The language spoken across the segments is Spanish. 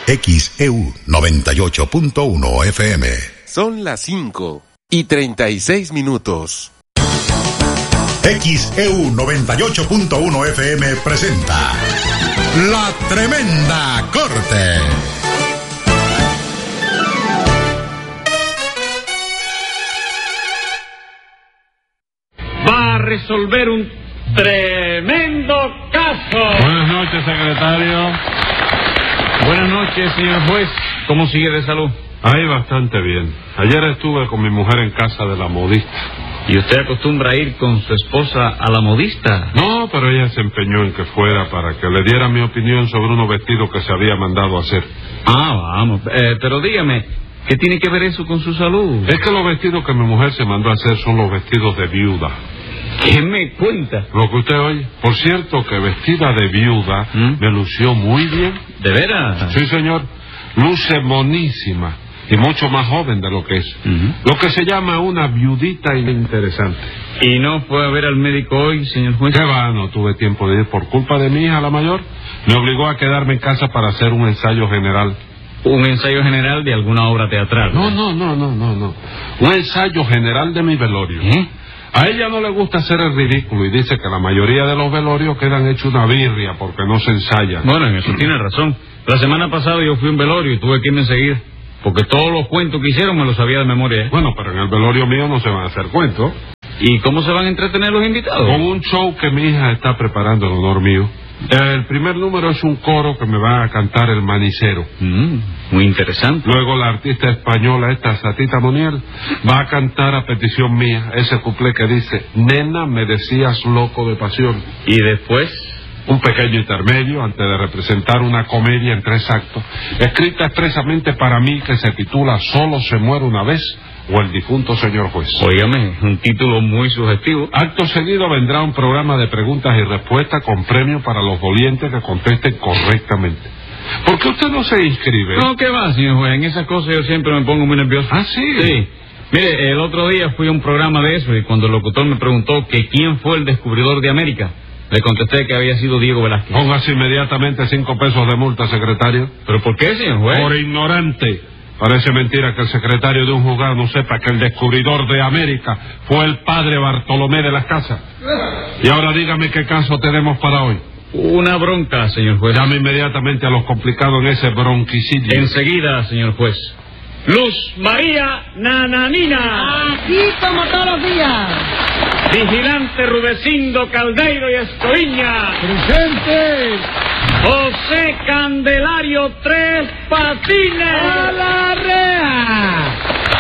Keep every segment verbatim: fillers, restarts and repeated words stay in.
X E U noventa y ocho punto uno F M. Son las cinco y treinta y seis minutos. X E U noventa y ocho punto uno F M presenta La Tremenda Corte. Va a resolver un tremendo caso. Buenas noches, secretario. Buenas noches, señor juez. ¿Cómo sigue de salud? Ahí bastante bien. Ayer estuve con mi mujer en casa de la modista. ¿Y usted acostumbra ir con su esposa a la modista? No, pero ella se empeñó en que fuera para que le diera mi opinión sobre unos vestidos que se había mandado hacer. Ah, vamos. Eh, pero dígame, ¿qué tiene que ver eso con su salud? Es que los vestidos que mi mujer se mandó a hacer son los vestidos de viuda. ¿Qué me cuenta? Lo que usted oye. Por cierto, que vestida de viuda ¿Mm? me lució muy bien. ¿De veras? Sí, señor. Luce monísima y mucho más joven de lo que es. Uh-huh. Lo que se llama una viudita interesante. ¿Y no fue a ver al médico hoy, señor juez? ¿Qué va? No tuve tiempo de ir por culpa de mi hija, la mayor. Me obligó a quedarme en casa para hacer un ensayo general. ¿Un ensayo general de alguna obra teatral? No, no, no, no, no, no. Un ensayo general de mi velorio. ¿Eh? A ella no le gusta hacer el ridículo y dice que la mayoría de los velorios quedan hechos una birria porque no se ensayan. Bueno, en eso tiene razón. La semana pasada yo fui a un velorio y tuve que irme enseguida, porque todos los cuentos que hicieron me los sabía de memoria. ¿eh? Bueno, pero en el velorio mío no se van a hacer cuentos. ¿Y cómo se van a entretener los invitados? Con un show que mi hija está preparando en honor mío. El primer número es un coro que me va a cantar el manicero. Mm, muy interesante. Luego la artista española esta, Satita Moniel, va a cantar a petición mía ese cuplé que dice: nena, me decías loco de pasión. ¿Y después? Un pequeño intermedio antes de representar una comedia en tres actos, escrita expresamente para mí, que se titula Solo se muere una vez, o El difunto señor juez. Óigame, un título muy sugestivo. Acto seguido vendrá un programa de preguntas y respuestas con premio para los dolientes que contesten correctamente. ¿Por qué usted no se inscribe? No, ¿qué va, señor juez? En esas cosas yo siempre me pongo muy nervioso. ¿Ah, sí? Sí. Mire, el otro día fui a un programa de eso y cuando el locutor me preguntó que quién fue el descubridor de América, le contesté que había sido Diego Velázquez. Póngase inmediatamente cinco pesos de multa, secretario. ¿Pero por qué, señor juez? Por ignorante. Parece mentira que el secretario de un juzgado no sepa que el descubridor de América fue el padre Bartolomé de las Casas. Y ahora dígame qué caso tenemos para hoy. Una bronca, señor juez. Llame inmediatamente a los complicados en ese bronquicidio. Enseguida, señor juez. Luz María Nananina. Aquí como todos los días. Vigilante Rudecindo Caldeiro y Escoviña. Presente. José Candelario Tres Patines. ¡A la rea!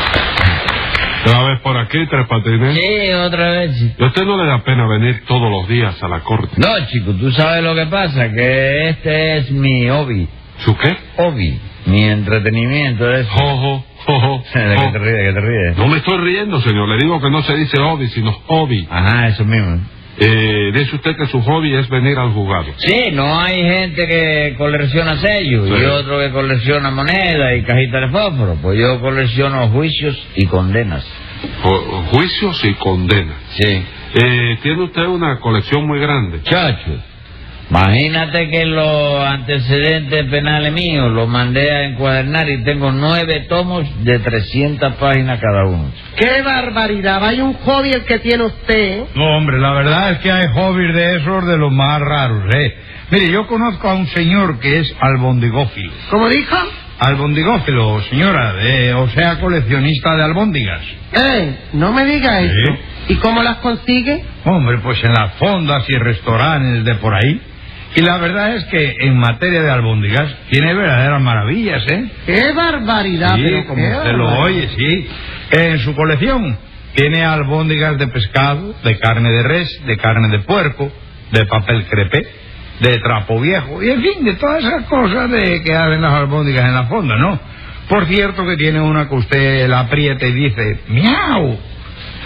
¿Otra vez por aquí, Tres Patines? Sí, otra vez. ¿Y a usted no le da pena venir todos los días a la corte? No, chico, tú sabes lo que pasa, que este es mi hobby. ¿Su qué? Hobby. Mi entretenimiento es... Jojo, jojo. ¿De qué te ríes? ¿De qué te ríes? No me estoy riendo, señor. Le digo que no se dice hobby, sino hobby. Ajá, eso mismo. Eh, dice usted que su hobby es venir al juzgado. Sí, no hay gente que colecciona sellos, sí, y otro que colecciona monedas y cajitas de fósforo. Pues yo colecciono juicios y condenas. Ju- juicios y condenas. Sí. Eh, tiene usted una colección muy grande. Chacho, imagínate que los antecedentes penales míos los mandé a encuadernar y tengo nueve tomos de trescientas páginas cada uno. ¡Qué barbaridad! Vaya un hobby el que tiene usted. No, hombre, la verdad es que hay hobbies de esos de los más raros, ¿eh? Mire, yo conozco a un señor que es albondigófilo. ¿Cómo dijo? Albondigófilo, señora, de, o sea, coleccionista de albóndigas. Eh, no me diga ¿Sí? eso. ¿Y cómo las consigue? Hombre, pues en las fondas y restaurantes de por ahí. Y la verdad es que en materia de albóndigas tiene verdaderas maravillas, ¿eh? ¡Qué barbaridad! Sí, pero como qué usted lo barbaridad. oye, sí. En su colección tiene albóndigas de pescado, de carne de res, de carne de puerco, de papel crepé, de trapo viejo, y en fin, de todas esas cosas de que hacen las albóndigas en la fonda, ¿no? Por cierto que tiene una que usted la aprieta y dice, ¡miau!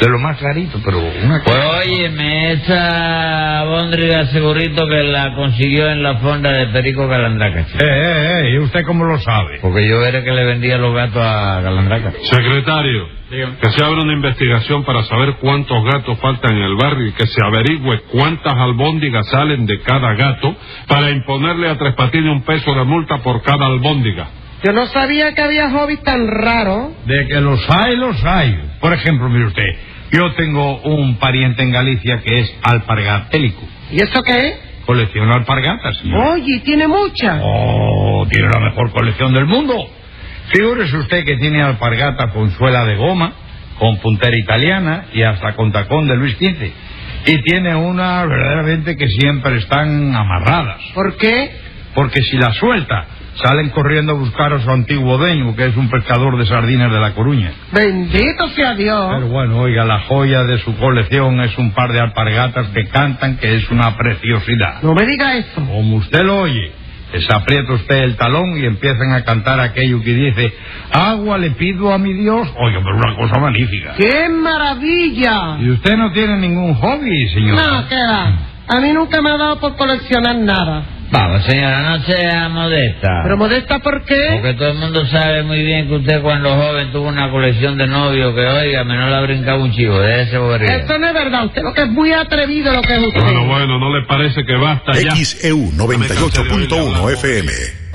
de lo más clarito, pero una Pues cosa... óyeme, esa albóndiga segurito que la consiguió en la fonda de Perico Calandraca, chico. Eh, eh, eh, ¿y usted cómo lo sabe? Porque yo era que le vendía los gatos a Calandraca. Secretario, Dígame. que se abra una investigación para saber cuántos gatos faltan en el barrio y que se averigüe cuántas albóndigas salen de cada gato para imponerle a Tres Patines un peso de multa por cada albóndiga. Yo no sabía que había hobbies tan raros. De que los hay, los hay. Por ejemplo, mire usted, yo tengo un pariente en Galicia que es alpargatélico. ¿Y eso qué es? Colecciona alpargatas, señor. Oye, tiene muchas. Oh, tiene la mejor colección del mundo. Figúrese usted que tiene alpargata con suela de goma, con puntera italiana y hasta con tacón de Luis quince. Y tiene una verdaderamente que siempre están amarradas. ¿Por qué? Porque si la suelta, salen corriendo a buscar a su antiguo dueño, que es un pescador de sardinas de La Coruña. Bendito sea Dios. Pero bueno, oiga, la joya de su colección es un par de alpargatas que cantan, que es una preciosidad. No me diga eso. Como usted lo oye, les aprieta usted el talón y empiezan a cantar aquello que dice: agua le pido a mi Dios. Oiga, pero una cosa magnífica. ¡Qué maravilla! ¿Y usted no tiene ningún hobby, señora? No, ¿qué va? A mí nunca me ha dado por coleccionar nada. Vamos, señora, no sea modesta. ¿Pero modesta por qué? Porque todo el mundo sabe muy bien que usted cuando joven tuvo una colección de novios que, oiga, me no la brincaba un chivo, de ese bobería. Eso no es verdad. Usted lo que es muy atrevido lo que es usted. Bueno, bueno, ¿no le parece que basta ya? X E U noventa y ocho punto uno F M.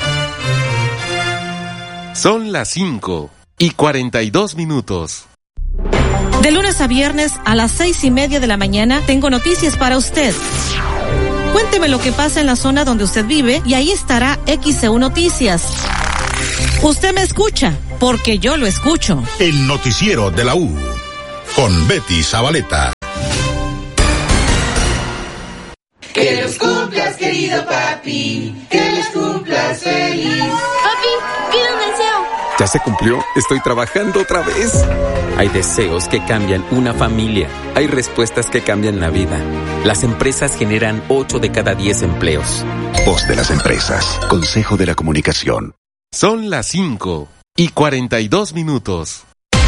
Son las cinco y cuarenta y dos minutos. De lunes a viernes a las seis y media de la mañana tengo noticias para usted. Cuénteme lo que pasa en la zona donde usted vive y ahí estará X E U Noticias. Usted me escucha, porque yo lo escucho. El noticiero de la U, con Betty Zabaleta. Que los cumplas, querido papi, que los cumplas feliz. Papi, pido un deseo. ¿Ya se cumplió? Estoy trabajando otra vez. Hay deseos que cambian una familia. Hay respuestas que cambian la vida. Las empresas generan ocho de cada diez empleos. Voz de las empresas. Consejo de la Comunicación. Son las cinco y cuarenta y dos minutos.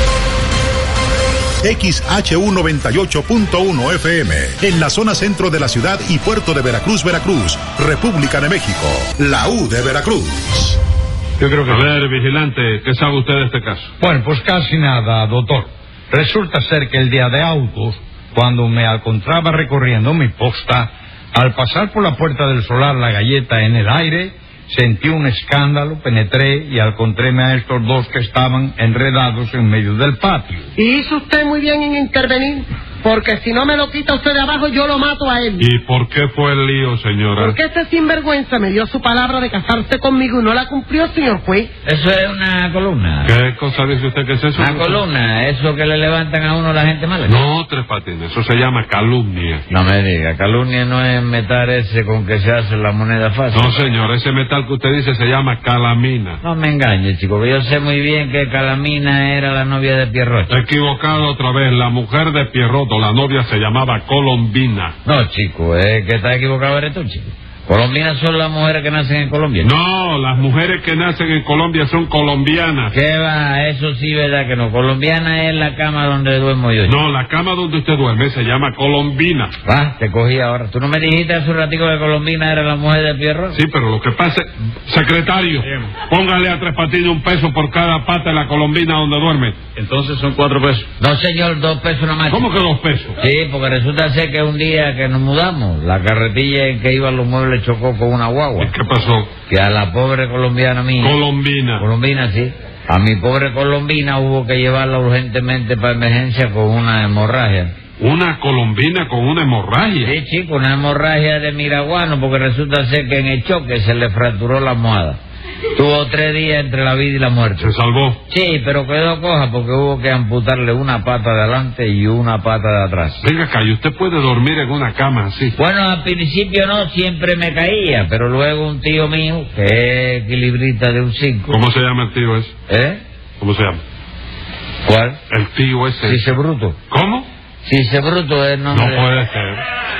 X H U noventa y ocho punto uno F M, en la zona centro de la ciudad y puerto de Veracruz, Veracruz, República de México, la U de Veracruz. Yo creo que... A ver, vigilante, ¿qué sabe usted de este caso? Bueno, pues casi nada, doctor. Resulta ser que el día de autos, cuando me encontraba recorriendo mi posta, al pasar por la puerta del solar La Galleta en el aire, sentí un escándalo, penetré y encontréme a estos dos que estaban enredados en medio del patio. Y hizo usted muy bien en intervenir, porque si no me lo quita usted de abajo, yo lo mato a él. ¿Y por qué fue el lío, señora? Porque este sinvergüenza me dio su palabra de casarse conmigo y no la cumplió, señor juez. Eso es una columna. ¿Qué cosa dice usted que es eso? Una columna, eso que le levantan a uno la gente mala. No, Tres Patines, eso se llama calumnia. No me diga, calumnia no es metal ese con que se hace la moneda fácil. No, señor, ese metal que usted dice se llama calamina. No me engañe, chico, que yo sé muy bien que Calamina era la novia de Pierrot. Equivocado otra vez, la mujer de Pierrot, la novia se llamaba Colombina. No, chico, es que está equivocado eres tú, chico. Colombianas son las mujeres que nacen en Colombia. No, las mujeres que nacen en Colombia son colombianas. ¿Qué va? Eso sí, verdad que no. Colombiana es la cama donde duermo yo. No, la cama donde usted duerme se llama Colombina. Va, te cogí ahora. ¿Tú no me dijiste hace un ratico que Colombina era la mujer de Pierrot? Sí, pero lo que pasa... Secretario, póngale a Tres Patines un peso por cada pata de la Colombina donde duerme. Entonces son cuatro pesos. No, señor, dos pesos nada más. ¿Cómo que dos pesos? Sí, porque resulta ser que un día que nos mudamos, la carretilla en que iban los muebles chocó con una guagua. ¿Y qué pasó? Que a la pobre colombiana mía... Colombina. Colombina, sí. A mi pobre Colombina hubo que llevarla urgentemente para emergencia con una hemorragia. ¿Una colombina con una hemorragia? Sí, chico, una hemorragia de miraguano, porque resulta ser que en el choque se le fracturó la almohada. Tuvo tres días entre la vida y la muerte. ¿Se salvó? Sí, pero quedó coja porque hubo que amputarle una pata de adelante y una pata de atrás. Venga acá, ¿y usted puede dormir en una cama así? Bueno, al principio no, siempre me caía, pero luego un tío mío, que es equilibrista de un cinco... ¿Cómo se llama el tío ese? ¿Eh? ¿Cómo se llama? ¿Cuál? El tío ese. Cice Bruto. ¿Cómo? Cice Bruto es el nombre. No puede ser.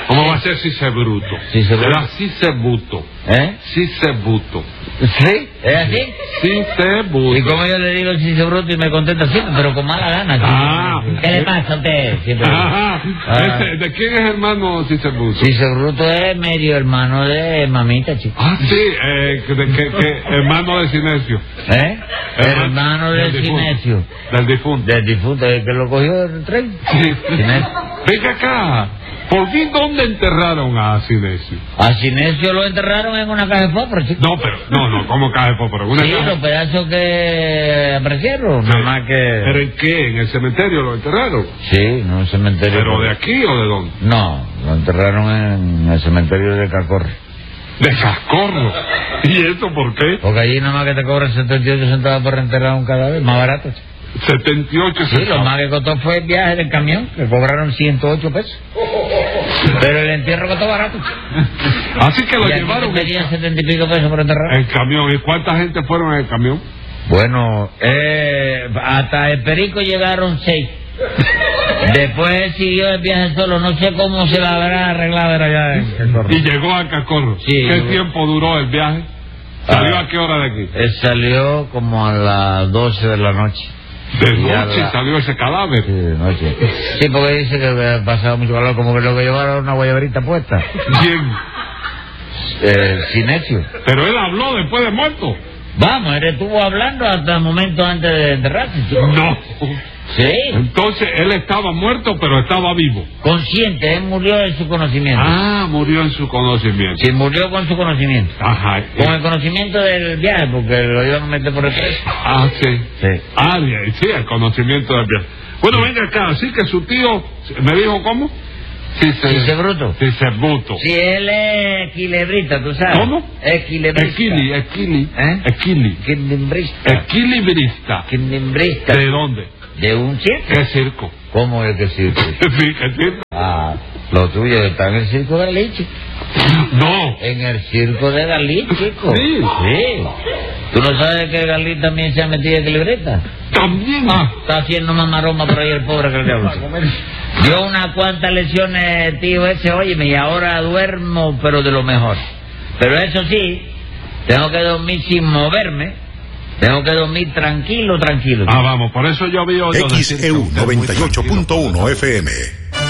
¿Cómo va a ser Cicebruto? Será Cicebuto. ¿Eh? Cicebuto. ¿Sí? ¿Es así? Cicebuto. Y como yo le digo Cicebruto y me contesta así, pero con mala gana. Ah. ¿Qué le pasa a usted? Siempre... Ah. Ah. Ese, ¿de quién es hermano Cicebuto? Cicebruto es medio hermano de mamita, chico. Ah, sí, eh, que, que, que, hermano de Cinesio. ¿Eh? Hermano, Hermano de del Cinesio. Del difunto. Del difunto, el que lo cogió del tren. Sí. Cinesio. Venga acá. ¿Por fin dónde enterraron a Cinesio? A Cinesio lo enterraron en una caja de fósforo, chico. No, pero, no, no, ¿cómo caja de fósforo? Una Sí, caja... los pedazos que aparecieron, Sí. nada más que... ¿Pero en qué? ¿En el cementerio lo enterraron? Sí, en un cementerio... ¿Pero de aquí o de dónde? No, lo enterraron en el cementerio de Cacorre. ¿De Cascorro? ¿Y eso por qué? Porque allí nada más que te cobran setenta y ocho centavos por enterrar un cadáver, más barato, chico. setenta y ocho Sí, lo centavos. más que costó fue el viaje del camión, que cobraron ciento ocho pesos. Pero el entierro costó barato. Así que lo Y aquí llevaron te pedían setenta y pico pesos por enterrar. en camión. ¿Y cuánta gente fueron en el camión? Bueno, eh, hasta el Perico llegaron seis. Después él siguió el viaje solo, no sé cómo se la habrá arreglado era allá en Cacorro. Y llegó a Cascorro. Sí, ¿Qué llegó. tiempo duró el viaje? ¿Salió Ah. a qué hora de aquí? Él salió como a las doce de la noche. De Y a noche la- salió ese cadáver. Sí, de noche. Sí, porque dice que había pasado mucho calor, como que lo que llevaba era una guayaberita puesta. ¿Quién? Eh, Cinesio. Pero él habló después de muerto. Vamos, él estuvo hablando hasta el momento antes de enterrarse, chico. No. Sí. Entonces él estaba muerto, pero estaba vivo. Consciente, él murió en su conocimiento. Ah, murió en su conocimiento. Sí, murió con su conocimiento. Ajá. Con el conocimiento del viaje, porque lo iban a meter por el preso. Ah, sí. Sí. Ah, bien, sí, el conocimiento del viaje. Bueno, venga acá, así que su tío, ¿me dijo cómo? Sí, se... Cicebruto. Cicebruto. Sí, él es equilibrista, ¿tú sabes? ¿Cómo? Equilibrista. Equili, equili. ¿Eh? Equili. Equilibrista. Equilibrista. Equilibrista. ¿De dónde? ¿De un circo? ¿Qué circo? ¿Cómo es que circo? Sí, ¿qué circo? Ah, lo tuyo está en el circo de Dalí, chico. No. En el circo de Dalí, chico. Sí. Sí. ¿Tú no sabes que Dalí también se ha metido en equilibrista? También. Ah, está haciendo más maroma por ahí el pobre que el diablo. Dio unas cuantas lesiones, tío ese, óyeme, y ahora duermo, pero de lo mejor. Pero eso sí, tengo que dormir sin moverme. Tengo que dormir tranquilo, tranquilo. Ah, vamos, por eso yo vi oído decir X que E U usted es muy noventa y ocho punto uno F M.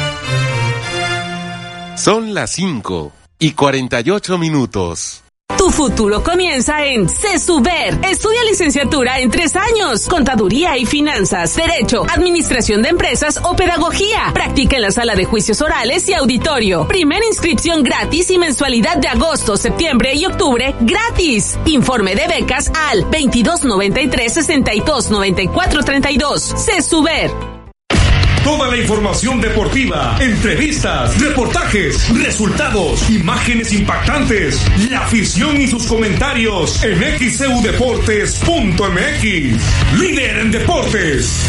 Son las cinco y cuarenta y ocho minutos. Tu futuro comienza en CESUBER. Estudia licenciatura en tres años. Contaduría y finanzas, derecho, administración de empresas o pedagogía. Practica en la sala de juicios orales y auditorio. Primera inscripción gratis y mensualidad de agosto, septiembre y octubre gratis. Informe de becas al veintidós noventa y tres, sesenta y dos, noventa y cuatro, treinta y dos. CESUBER. Toda la información deportiva, entrevistas, reportajes, resultados, imágenes impactantes, la afición y sus comentarios en X E U Deportes punto M X. Líder en deportes.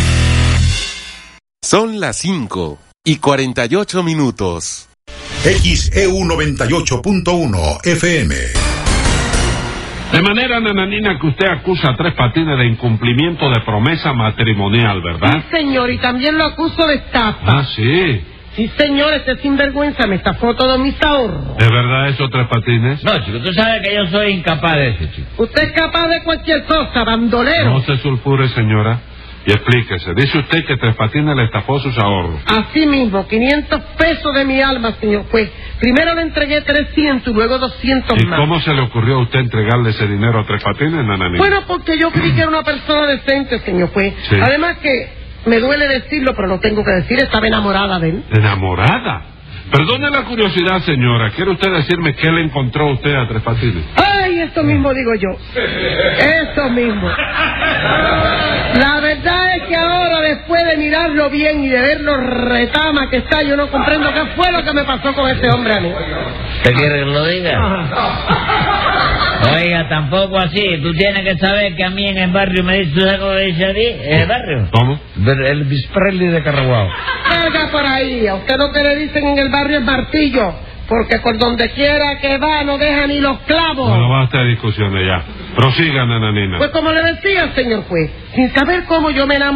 Son las cinco y cuarenta y ocho minutos. X E U noventa y ocho punto uno F M. De manera, nananina, que usted acusa a Tres Patines de incumplimiento de promesa matrimonial, ¿verdad? Sí, señor, y también lo acuso de estafa. Ah, sí. Sí, señor, este sinvergüenza me estafó todos mis ahorros. ¿De verdad eso, Tres Patines? No, chico, tú sabes que yo soy incapaz de eso, chico. Usted es capaz de cualquier cosa, bandolero. No se sulfure, señora, y explíquese. Dice usted que Tres Patines le estafó sus ahorros. Así mismo, quinientos pesos de mi alma, señor juez. Primero le entregué trescientos y luego doscientos ¿Y más. cómo se le ocurrió a usted entregarle ese dinero a Tres Patines, nananina? Bueno, porque yo creí que era una persona decente, señor juez. Sí. Además que me duele decirlo, pero lo tengo que decir, estaba enamorada de él. ¿Enamorada? Perdone la curiosidad, señora. ¿Quiere usted decirme qué le encontró usted a Tres Patines? Ay, eso mismo digo yo. Eso mismo. La verdad es que ahora, después de mirarlo bien y de ver lo retama que está, yo no comprendo qué fue lo que me pasó con ese hombre a mí. ¿Te quiere que lo diga? Oiga, tampoco así. Tú tienes que saber que a mí en el barrio me dice, ¿tú sabes cómo me dice a ti? ¿En el barrio? ¿Cómo? El Bisprelli de Carraguao. Salga por ahí. A usted lo que le dicen en el barrio es martillo. Porque por donde quiera que va no deja ni los clavos. Bueno, basta de discusiones ya. Prosiga, nananina. Pues como le decía, señor juez, sin saber cómo yo me enamoré